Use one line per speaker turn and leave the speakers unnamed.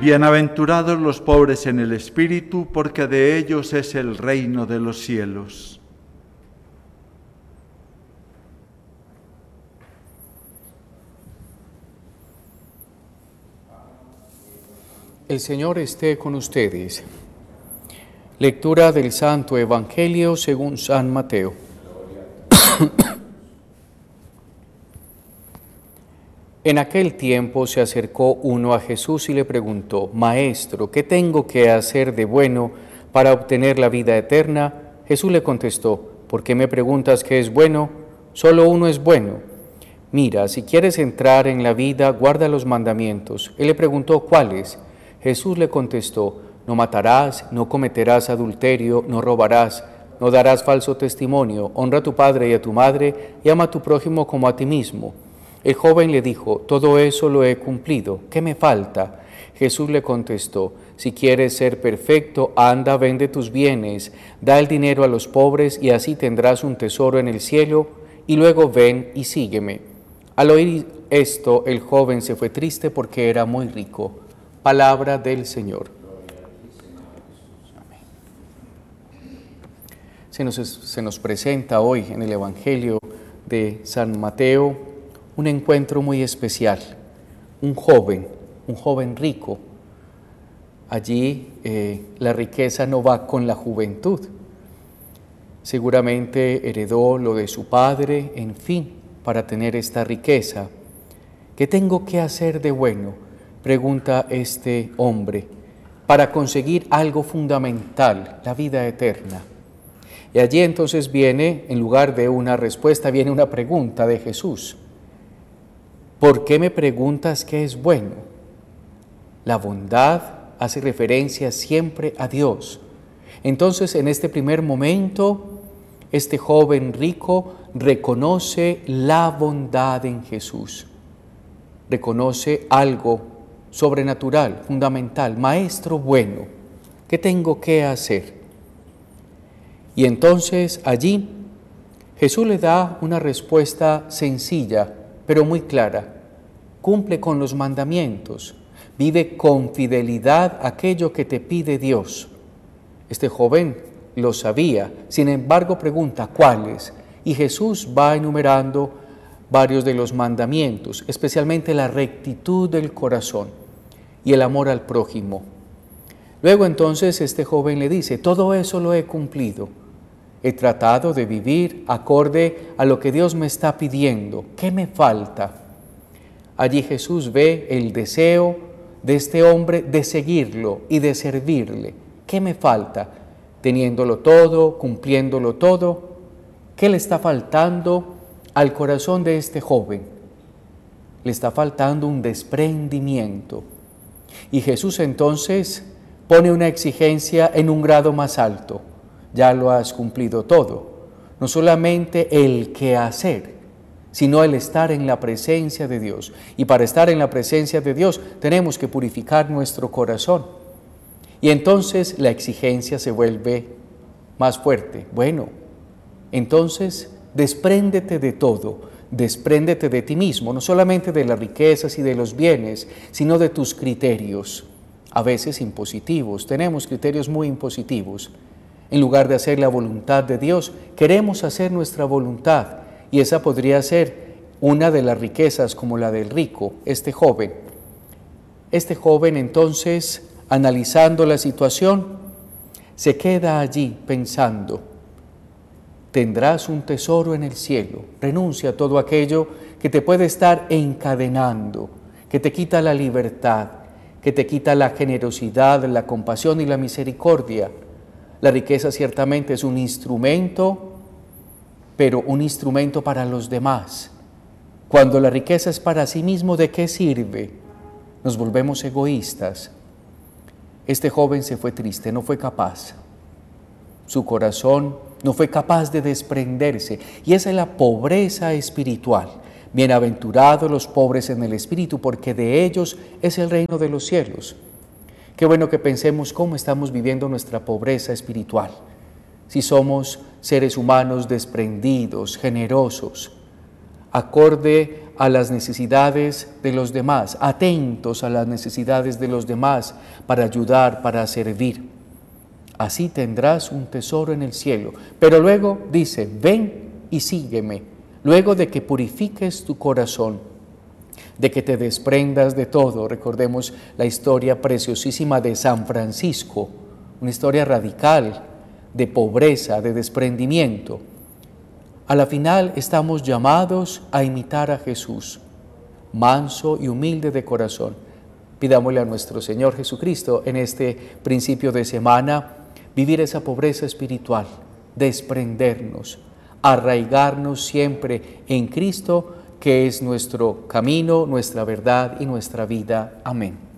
Bienaventurados los pobres en el espíritu, porque de ellos es el reino de los cielos.
El Señor esté con ustedes. Lectura del Santo Evangelio según San Mateo. En aquel tiempo se acercó uno a Jesús y le preguntó: Maestro, ¿qué tengo que hacer de bueno para obtener la vida eterna? Jesús le contestó: ¿por qué me preguntas qué es bueno? Solo uno es bueno. Mira, si quieres entrar en la vida, guarda los mandamientos. Él le preguntó: ¿cuáles? Jesús le contestó: no matarás, no cometerás adulterio, no robarás, no darás falso testimonio, honra a tu padre y a tu madre, y ama a tu prójimo como a ti mismo. El joven le dijo: todo eso lo he cumplido, ¿qué me falta? Jesús le contestó: si quieres ser perfecto, anda, vende tus bienes, da el dinero a los pobres y así tendrás un tesoro en el cielo, y luego ven y sígueme. Al oír esto, el joven se fue triste porque era muy rico. Palabra del Señor. Amén. Se nos presenta hoy en el Evangelio de San Mateo un encuentro muy especial, un joven rico. Allí la riqueza no va con la juventud. Seguramente heredó lo de su padre, en fin, para tener esta riqueza. ¿Qué tengo que hacer de bueno?, pregunta este hombre, para conseguir algo fundamental, la vida eterna. Y allí entonces viene, en lugar de una respuesta, viene una pregunta de Jesús. ¿Por qué me preguntas qué es bueno? La bondad hace referencia siempre a Dios. Entonces, en este primer momento, este joven rico reconoce la bondad en Jesús. Reconoce algo sobrenatural, fundamental, maestro bueno. ¿Qué tengo que hacer? Y entonces allí Jesús le da una respuesta sencilla, pero muy clara. Cumple con los mandamientos, vive con fidelidad aquello que te pide Dios. Este joven lo sabía, sin embargo pregunta: ¿cuáles? Y Jesús va enumerando varios de los mandamientos, especialmente la rectitud del corazón y el amor al prójimo. Luego entonces este joven le dice: todo eso lo he cumplido. He tratado de vivir acorde a lo que Dios me está pidiendo. ¿Qué me falta? Allí Jesús ve el deseo de este hombre de seguirlo y de servirle. ¿Qué me falta? Teniéndolo todo, cumpliéndolo todo, ¿qué le está faltando al corazón de este joven? Le está faltando un desprendimiento. Y Jesús entonces pone una exigencia en un grado más alto. Ya lo has cumplido todo. No solamente el qué hacer, sino el estar en la presencia de Dios. Y para estar en la presencia de Dios tenemos que purificar nuestro corazón. Y entonces la exigencia se vuelve más fuerte. Bueno, entonces despréndete de todo, despréndete de ti mismo, no solamente de las riquezas y de los bienes, sino de tus criterios, a veces impositivos. Tenemos criterios muy impositivos. En lugar de hacer la voluntad de Dios, queremos hacer nuestra voluntad, y esa podría ser una de las riquezas como la del rico, este joven. Este joven entonces, analizando la situación, se queda allí pensando: tendrás un tesoro en el cielo. Renuncia a todo aquello que te puede estar encadenando, que te quita la libertad, que te quita la generosidad, la compasión y la misericordia. La riqueza ciertamente es un instrumento, pero un instrumento para los demás. Cuando la riqueza es para sí mismo, ¿de qué sirve? Nos volvemos egoístas. Este joven se fue triste, no fue capaz. Su corazón no fue capaz de desprenderse, y esa es la pobreza espiritual. Bienaventurados los pobres en el espíritu, porque de ellos es el reino de los cielos. Qué bueno que pensemos cómo estamos viviendo nuestra pobreza espiritual. Si somos seres humanos desprendidos, generosos, acorde a las necesidades de los demás, atentos a las necesidades de los demás para ayudar, para servir. Así tendrás un tesoro en el cielo. Pero luego dice, ven y sígueme. Luego de que purifiques tu corazón, de que te desprendas de todo. Recordemos la historia preciosísima de San Francisco, una historia radical de pobreza, de desprendimiento. A la final estamos llamados a imitar a Jesús, manso y humilde de corazón. Pidámosle a nuestro Señor Jesucristo en este principio de semana vivir esa pobreza espiritual, desprendernos, arraigarnos siempre en Cristo, que es nuestro camino, nuestra verdad y nuestra vida. Amén.